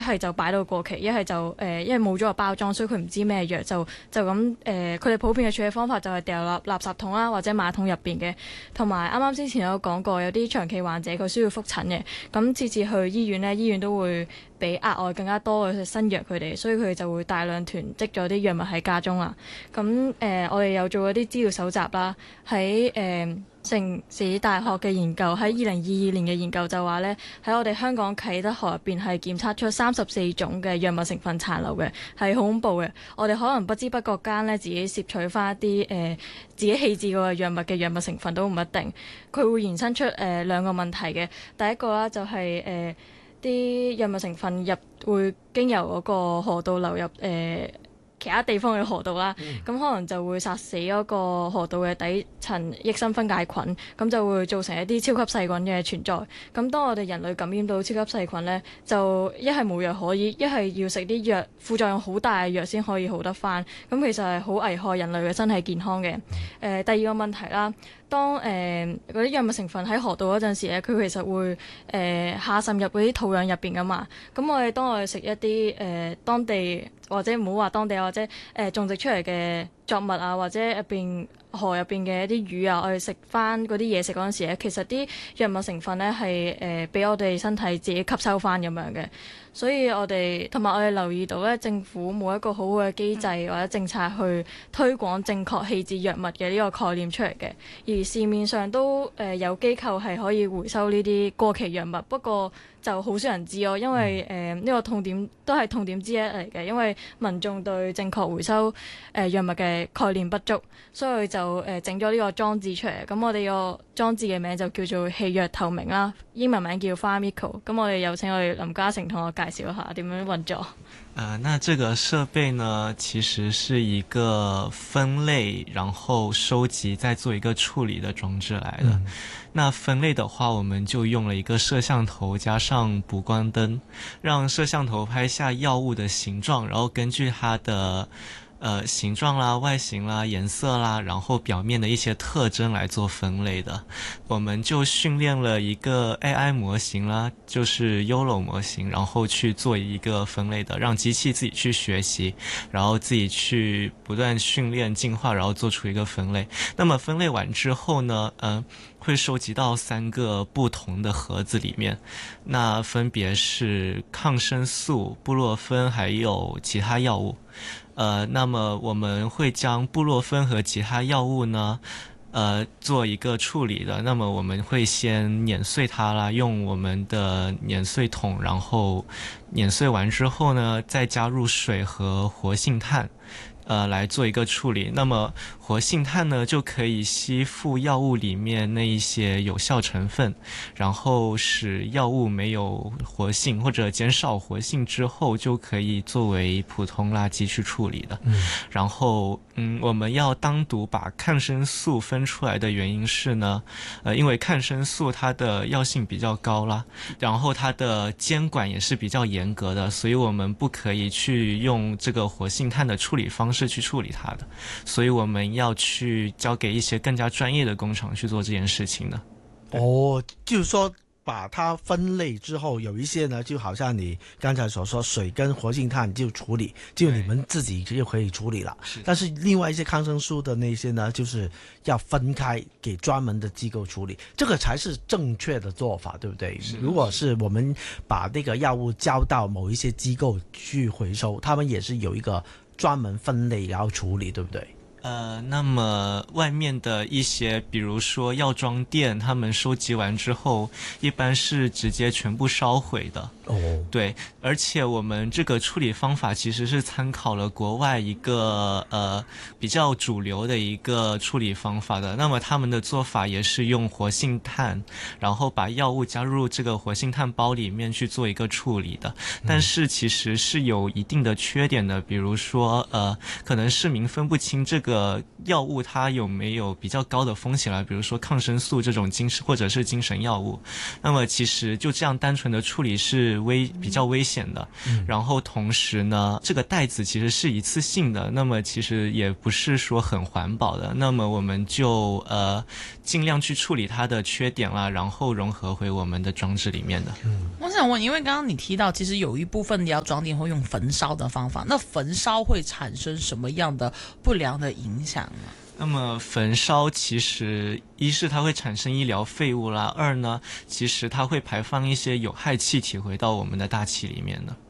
係就擺到過期，一係就因為冇咗個包裝，所以佢唔知咩藥，就咁佢哋普遍嘅處理方法就係掉落垃圾桶啦，或者馬桶入邊嘅。同埋啱啱之前有講過，有啲長期患者佢需要覆診嘅，咁次次去醫院呢，醫院都會俾額外更加多嘅新藥佢哋，所以佢哋就會大量囤積咗啲藥物喺家中啦。咁我哋有做咗啲資料搜集啦，喺城市大學嘅研究喺2022年嘅研究就話呢，喺我哋香港啟德河入邊係檢測出34種嘅藥物成分殘留嘅，係好恐怖嘅。我哋可能不知不覺間呢，自己攝取翻一啲自己棄置過嘅藥物嘅藥物成分都唔一定，佢會延伸出兩個問題嘅。第一個啦就係啲藥物成分會經由嗰個河道流入其他地方嘅河道啦，咁可能就會殺死嗰個河道嘅底層益生分解菌，咁就會造成一啲超級細菌嘅存在。咁當我哋人類感染到超級細菌呢，就一係冇藥可以，一係要食啲藥副作用好大嘅藥先可以好得返。咁其實係好危害人類嘅身體健康嘅。第二個問題啦。當嗰啲藥物成分喺河道嗰陣時咧，佢其實會下滲入嗰啲土壤入邊噶嘛。咁當我哋食一啲當地或者唔好話當地或者種植出嚟嘅作物啊，或者河入邊嘅一啲魚啊，我哋食翻嗰啲嘢食嗰陣時咧，其實啲藥物成分咧係俾我哋身體自己吸收翻咁樣嘅。所以我哋同埋我哋留意到咧，政府冇一個好好嘅機制或者政策去推廣正確棄置藥物嘅呢個概念出嚟嘅。而市面上都有機構係可以回收呢啲過期藥物，不過就好少人知咯，因為呢個痛點都係痛點之一嚟嘅，因為民眾對正確回收藥物嘅概念不足，所以就整咗呢個裝置出嚟。咁我哋個裝置嘅名就叫做棄藥透明啦，英文名叫 PharmEco。咁我哋有請我哋林嘉誠同我介紹一下點樣運作。 那這個設備呢，其實是一個分類，然後收集，再做一個處理的裝置來的。那分類的話，我們就用了一個攝像頭加上補光燈，讓攝像頭拍下藥物的形狀，然後根據它的形狀啦、外形啦、顏色啦，然後表面的一些特徵來做分類的。我們就訓練了一個 AI 模型啦，就是 YOLO 模型，然後去做一個分類的，讓機器自己去學習，然後自己去不斷訓練進化，然後做出一個分類。那麼分類完之後呢，會收集到3個不同的盒子裡面，那分別是抗生素、布洛芬還有其他藥物。那麼我們會將布洛芬和其他藥物呢，做一個處理的。那麼我們會先碾碎它啦，用我們的碾碎桶，然後碾碎完之後呢，再加入水和活性炭，來做一個處理。那麼活性炭呢，就可以吸附藥物裡面那一些有效成分，然後使藥物沒有活性或者減少活性之後，就可以作為普通垃圾去處理的。然後我們要單獨把抗生素分出來的原因是呢，因為抗生素它的藥性比較高啦，然後它的監管也是比較嚴格的，所以我們不可以去用這個活性炭的處理方式去處理它的，所以我們要去交給一些更加專業的工廠去做這件事情的。 就是說把它分類之後，有一些呢就好像你剛才所說，水跟活性炭就處理，就你們自己就可以處理了。但是另外一些抗生素的那些呢，就是要分開給專門的機構處理，這個才是正確的做法，對不對？如果是我們把那個藥物交到某一些機構去回收，他們也是有一個專門分類然後處理，對不對？ 那麼外面的一些，比如說藥妝店，他們收集完之後，一般是直接全部燒毀的。對，而且我們這個處理方法其實是參考了國外一個比較主流的一個處理方法的。那麼他們的做法也是用活性炭，然後把藥物加入這個活性炭包裡面去做一個處理的。但是其實是有一定的缺點的，比如說可能市民分不清這個个药物它有没有比较高的风险了，比如说抗生素这种或者是精神药物，那么其实就这样单纯的处理是比较危险的。然后同时呢，这个袋子其实是一次性的，那么其实也不是说很环保的，那么我们就尽量去处理它的缺点啦，然后融合回我们的装置里面的。 我想问，因为刚刚你提到其实有一部分的药装订会用焚烧的方法，那焚烧会产生什么样的不良的影响呢？ 那么焚烧其实一是它会产生医疗废物啦，二呢其实它会排放一些有害气体回到我们的大气里面的。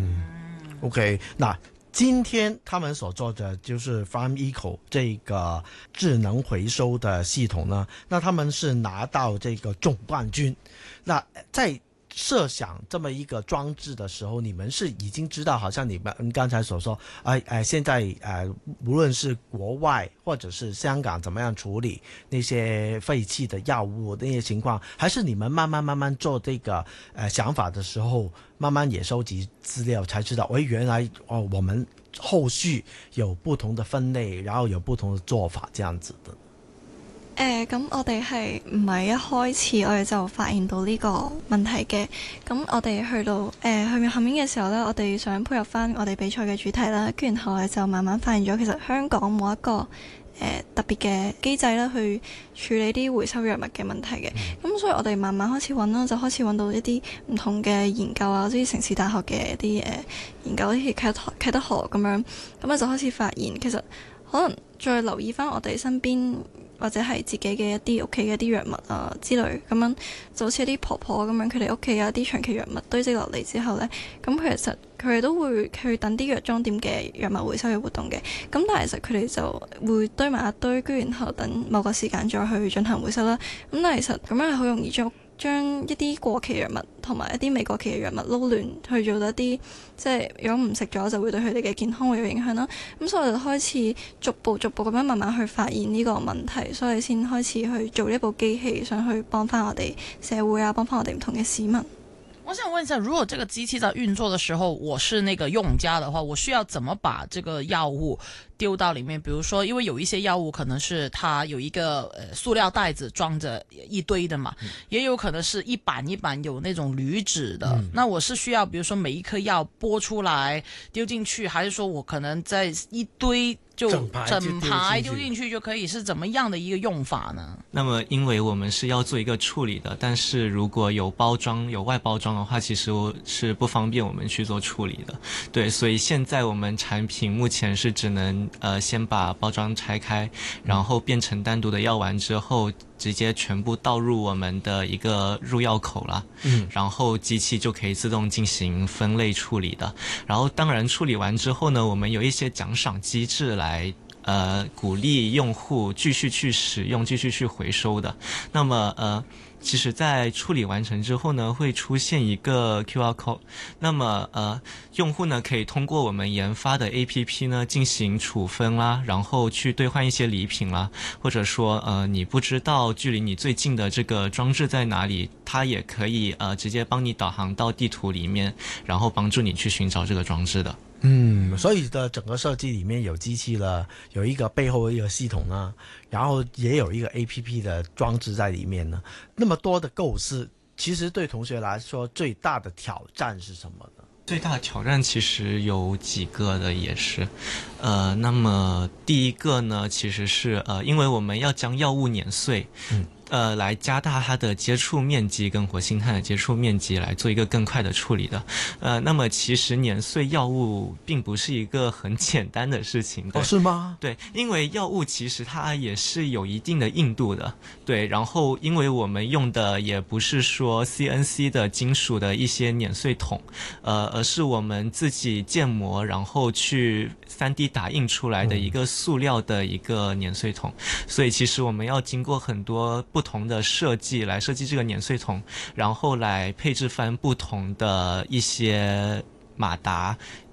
OK， 那今天他们所做的就是 Farm Eco 这个智能回收的系统呢，那他们是拿到这个总冠军。那在设想这么一个装置的时候，你们是已经知道，好像你们刚才所说，现在无论是国外或者是香港怎么样处理那些废弃的药物那些情况，还是你们慢慢做这个想法的时候，慢慢也收集资料才知道，原来我們後續有不同的分類，然後有不同的做法，這樣子的。 咁我哋係唔係一開始我哋就發現到呢個問題嘅？咁我哋去到去後面嘅時候呢，我哋想配合翻我哋比賽嘅主題啦，跟住然後我哋就慢慢發現咗，其實香港冇一個特別嘅機制啦，去處理啲回收藥物嘅問題嘅。咁所以我哋慢慢開始揾啦，就開始揾到一啲唔同嘅研究啊，好似城市大學嘅一啲研究，好似啟德河咁樣，咁啊就開始發現其實可能再留意翻我哋身邊或者係自己嘅一啲屋企嘅一啲藥物啊之類咁樣，就好似一啲婆婆咁樣，佢哋屋企有一啲長期藥物堆積落嚟之後呢，咁其實佢哋都會去等啲藥妝店嘅藥物回收嘅活動嘅，咁但係其實佢哋就會堆埋一堆，跟住然後等某個時間再去進行回收啦。咁但係其實咁樣係好容易將一啲過期藥物同埋一啲未過期嘅藥物撈亂，去做到一啲即係如果唔食咗就會對佢哋嘅健康會有影響啦。咁所以我就開始逐步咁樣慢慢去發現呢個問題，所以先開始去做呢部機器，想去幫翻我哋社會啊，幫翻我哋唔同嘅市民。 我想問一下，如果這個機器在運作的時候，我是那個用家的話，我需要怎麼把這個藥物丟到裡面？比如說，因為有一些藥物可能是它有一個塑料袋子裝着一堆的嘛，也有可能是一板一板有那種鋁紙的。那我是需要，比如說每一顆藥剝出來丟進去，還是說我可能在一堆就整排丟進去就可以，是怎麼樣的一個用法呢？ 那麼因為我們是要做一個處理的，但是如果有包裝有外包裝的話，其實是不方便我們去做處理的。對，所以現在我們產品目前是只能先把包裝拆開，然後變成單獨的藥丸之後，直接全部倒入我們的一個入藥口了，然後機器就可以自動進行分類處理的。然後當然處理完之後呢，我們有一些獎賞機制來鼓勵用戶繼續去使用，繼續去回收的。那麼其實在處理完成之後呢，會出現一個 QR code， 那麼用戶呢可以通過我們研發的 APP 呢進行處分啦，然後去兌換一些禮品啦，或者說你不知道距離你最近的這個裝置在哪裡，它也可以直接幫你導航到地圖裡面，然後幫助你去尋找這個裝置的。 所以的整個設計裡面有機器了，有一個背後的一個系統啊，然後也有一個 APP 的裝置在裡面呢。那麼多的構思，其實對同學來說最大的挑戰是什麼呢？ 最大的挑戰其實有幾個的，也是，那麼第一個呢，其實是因為我們要將藥物碾碎，來加大它的接觸面積跟活性炭的接觸面積，來做一個更快的處理的。那麼其實碾碎藥物並不是一個很簡單的事情。 哦，是嗎？ 對，因為藥物其實它也是有一定的硬度的。對，然後因為我們用的也不是說 CNC 的金屬的一些碾碎桶，而是我們自己建模，然後去 3D 打印出來的一個塑料的一個碾碎桶。所以其實我們要經過很多不同的設計來設計這個碾碎桶，然後來配置翻不同的一些馬達，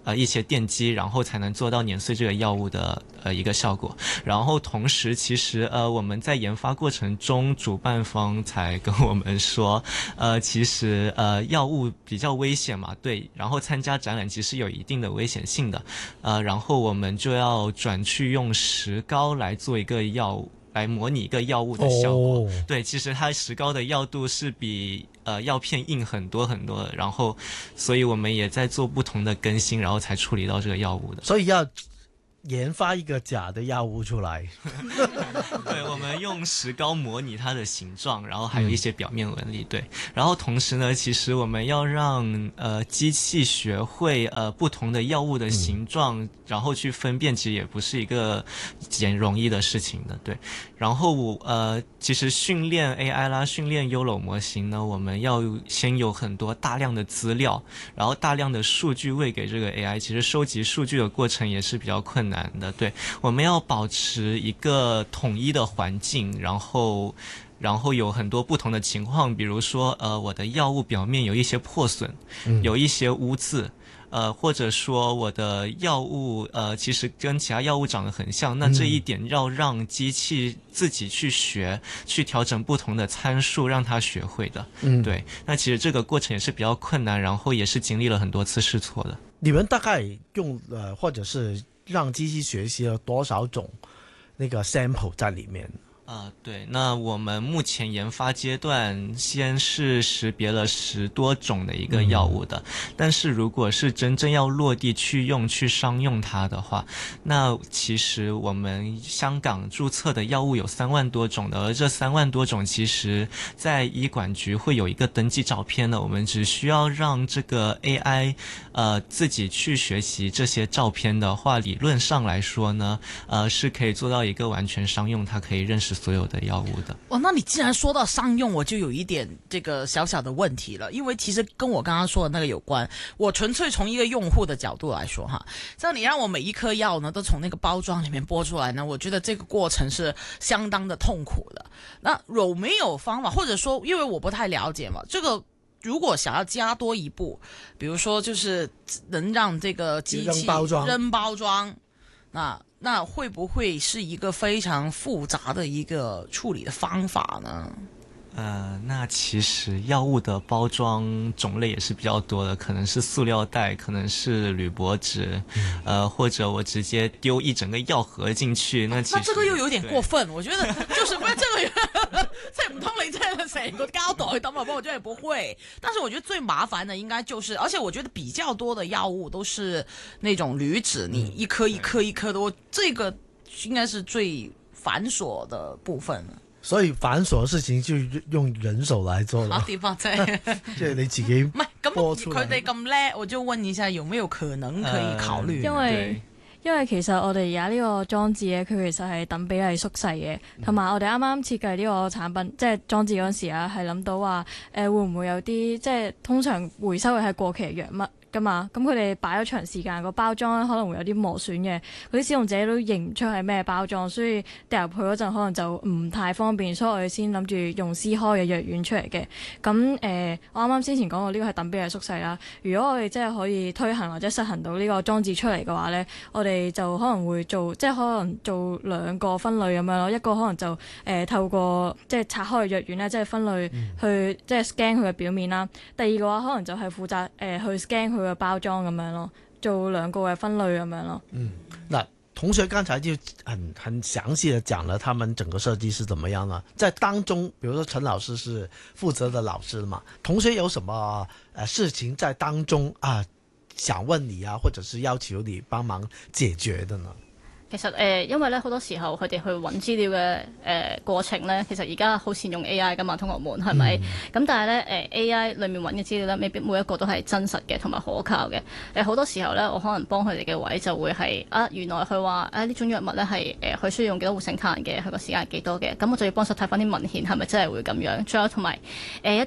一些电击，然后才能做到碾碎这个药物的一个效果。然后同时其实我们在研发过程中，主办方才跟我们说其实药物比较危险嘛，对，然后参加展览其实有一定的危险性的，然后我们就要转去用石膏来做一个药物，来模拟一个药物的效果。对，其实它石膏的药度是比药片硬很多很多的，然后所以我们也在做不同的更新，然后才处理到这个药物的。 所以要研发一个假的药物出来。 对，我们用石膏模拟它的形状，然后还有一些表面纹理。对，然后同时呢，其实我们要让机器学会不同的药物的形状，然后去分辨，其实也不是一个容易的事情的。对，然后其实训练 AI 啦，训练 YOLO 模型呢，我们要先有很多大量的资料，然后大量的数据喂给这个 AI。其实收集数据的过程也是比较困难的。对，我们要保持一个统一的环境，然后有很多不同的情况，比如说我的药物表面有一些破损，有一些污渍。或者说我的药物其实跟其他药物长得很像，那这一点要让机器自己去学，去调整不同的参数，让它学会的。对，那其实这个过程也是比较困难，然后也是经历了很多次试错的。 你们大概用或者是让机器学习了多少种那个 sample 在里面？ 对，那我们目前研发阶段先是识别了10多种的一个药物的，但是如果是真正要落地去用去商用它的话，那其实我们香港注册的药物有3万多种的，而这3万多种其实在医管局会有一个登记照片的，我们只需要让这个 AI 自己去学习这些照片的话，理论上来说呢是可以做到一个完全商用，它可以认识所有的药物的。 那你既然说到商用，我就有一点这个小小的问题了，因为其实跟我刚刚说的那个有关。我纯粹从一个用户的角度来说哈，像你让我每一颗药呢都从那个包装里面剥出来呢，我觉得这个过程是相当的痛苦的。那有没有方法，或者说因为我不太了解嘛，这个如果想要加多一步，比如说就是能让这个机器扔包装，那会不会是一个非常复杂的一个处理的方法呢？ 那其实药物的包装种类也是比较多的，可能是塑料袋，可能是铝箔纸，或者我直接丢一整个药盒进去，那其实这个又有點過分，我覺得就是咩，這個即係唔通你真係成個膠袋抌落包，我覺得也不會。但是我覺得最麻煩的應該就是，而且我覺得比較多的藥物都是那種鋁紙，你一顆一顆一顆的，這個應該是最繁瑣的部分。 所以繁瑣嘅事情就用人手來做啦。 點啊？即係你自己唔係咁，佢哋咁叻，我就問一下，有沒有可能可以考慮？ 因為其實我哋而家呢個裝置咧，佢其實係等比例縮細嘅，同埋我哋啱啱設計呢個產品，即係裝置嗰陣時啊，係諗到話會唔會有啲即係通常回收嘅係過期嘅藥物㗎嘛，咁佢哋擺咗長時間，個包裝咧可能會有啲磨損嘅，嗰啲使用者都認唔出係咩包裝，所以掉入去嗰陣可能就唔太方便，所以我哋先諗住用撕開嘅藥丸出嚟嘅。咁我啱啱之前講過呢個係等比例縮細啦。如果我哋真係可以推行或者實行到呢個裝置出嚟嘅話咧，我哋就可能會做即係可能做2個分類咁樣咯，一個可能就透過即係拆開嘅藥丸咧，即係分類去即係 scan 佢嘅表面啦。第二個話可能就係負責去 scan 佢嘅包裝咁樣咯，做2個嘅分類咁樣咯。 那同學剛才就很詳細的講了他們整個設計是怎麼樣呢？在當中，比如說陳老師是負責的老師嘛，同學有什麼事情在當中想問你啊，或者是要求你幫忙解決的呢？ 其實因為咧好多時候佢哋去揾資料嘅過程咧，其實而家好善用 AI 噶嘛，同學們係咪？咁但係咧AI 裏面揾嘅資料咧，未必每一個都係真實嘅同埋可靠嘅。好多時候咧，我可能幫佢哋嘅位就會係原來佢話呢種藥物咧係佢需要用幾多活性炭嘅，佢個時間係幾多嘅，咁我就要幫手睇翻啲文獻係咪真係會咁樣。仲有同埋一啲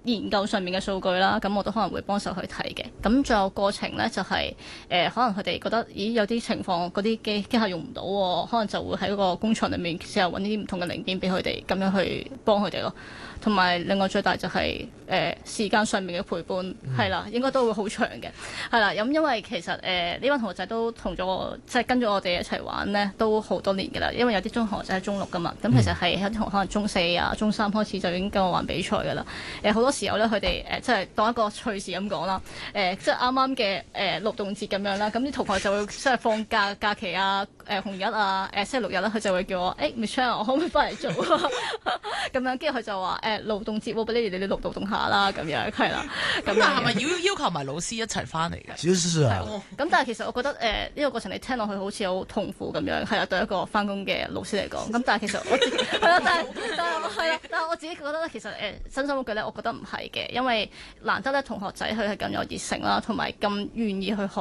研究上面嘅數據啦，咁我都可能會幫手去睇嘅。咁仲有過程呢，就係、可能佢哋覺得咦有啲情況嗰啲機械用唔到喎，可能就會喺個工廠裡面試下揾啲唔同嘅零件俾佢哋，咁樣去幫佢哋咯。同埋另外最大就係、時間上面嘅陪伴係啦，應該都會好長嘅係啦。咁因為其實呢班同學仔都同咗即係跟咗我哋一齊玩呢，都好多年㗎啦。因為有啲中學仔係中6㗎嘛，咁其實係有啲同學可能中4啊、中3開始就已經跟我玩比賽㗎啦。好多時候咧，佢哋即係當一個趣事咁講啦。即係啱啱嘅勞動節咁樣啦，咁啲同學就會即係放假期啊、紅日啊、星期6日啦，佢就會叫我Michelle， 我可唔可以翻嚟做啊？咁樣跟住佢就話勞動節喎，俾你勞動下啦，咁樣係啦。咁但係咪要求埋老師一齊翻嚟嘅？ 其實是啊。 咁但係其實我覺得呢個過程你聽落去好似好痛苦咁樣，係啦，對一個翻工嘅老師嚟講。咁但係其實我自己係啦，但係我自己覺得咧，其實真心嗰句咧，我覺得唔係嘅，因為難得咧同學仔佢係咁有熱誠啦，同埋咁願意去學